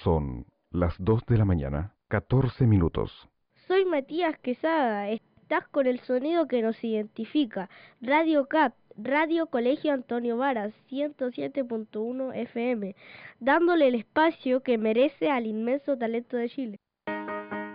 Son las 2 de la mañana, 14 minutos. Soy Matías Quesada, estás con el sonido que nos identifica. Radio CAP, Radio Colegio Antonio Varas, 107.1 FM, dándole el espacio que merece al inmenso talento de Chile.